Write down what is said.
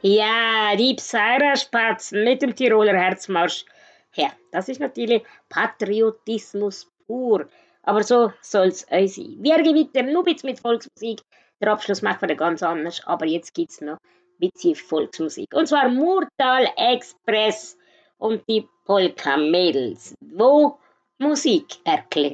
Ja, die Psaira-Spatzen mit dem Tiroler Herzmarsch. Ja, das ist natürlich Patriotismus pur. Aber so soll's auch sein. Wir gewinnen nur ein bisschen mit Volksmusik. Der Abschluss machen wir dann ganz anders. Aber jetzt gibt's noch ein bisschen Volksmusik. Und zwar Murtal Express und die Polka Mädels, wo Musik erklingt.